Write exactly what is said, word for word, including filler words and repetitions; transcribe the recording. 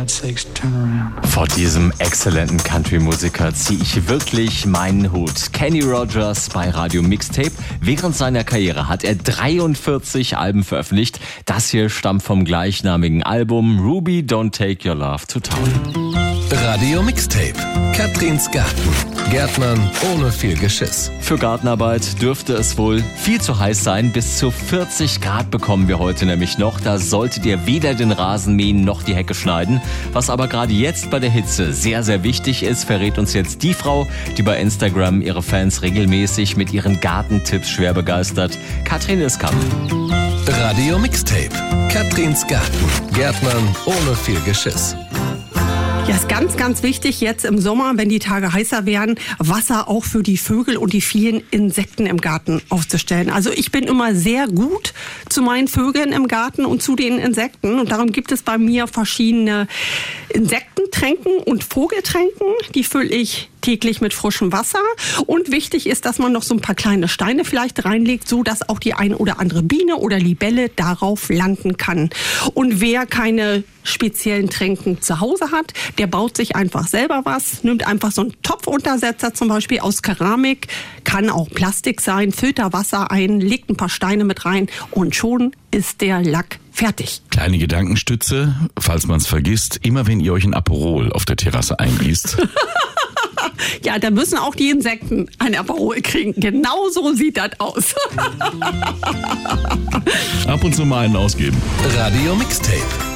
God's sakes, turn around. Vor diesem exzellenten Country-Musiker ziehe ich wirklich meinen Hut. Kenny Rogers bei Radio Mixtape. Während seiner Karriere hat er dreiundvierzig Alben veröffentlicht. Das hier stammt vom gleichnamigen Album Ruby, Don't Take Your Love to Town. Radio Mixtape. Katrins Garten. Gärtnern ohne viel Geschiss. Für Gartenarbeit dürfte es wohl viel zu heiß sein. Bis zu vierzig Grad bekommen wir heute nämlich noch. Da solltet ihr weder den Rasen mähen noch die Hecke schneiden. Was aber gerade jetzt bei der Hitze sehr, sehr wichtig ist, verrät uns jetzt die Frau, die bei Instagram ihre Fans regelmäßig mit ihren Gartentipps schwer begeistert. Katrin Iskamp. Radio Mixtape. Katrins Garten. Gärtnern ohne viel Geschiss. Ja, ist ganz, ganz wichtig jetzt im Sommer, wenn die Tage heißer werden, Wasser auch für die Vögel und die vielen Insekten im Garten aufzustellen. Also ich bin immer sehr gut zu meinen Vögeln im Garten und zu den Insekten. Und darum gibt es bei mir verschiedene Insektentränken und Vogeltränken. Die fülle ich täglich mit frischem Wasser. Und wichtig ist, dass man noch so ein paar kleine Steine vielleicht reinlegt, so dass auch die eine oder andere Biene oder Libelle darauf landen kann. Und wer keine speziellen Tränken zu Hause hat, der baut sich einfach selber was, nimmt einfach so einen Topfuntersetzer zum Beispiel aus Keramik, kann auch Plastik sein, füllt da Wasser ein, legt ein paar Steine mit rein und schon ist der Lack fertig. Kleine Gedankenstütze, falls man es vergisst, immer wenn ihr euch ein Aperol auf der Terrasse eingießt. Ja, da müssen auch die Insekten ein Aperol kriegen. Genau so sieht das aus. Ab und zu mal einen ausgeben. Radio Mixtape.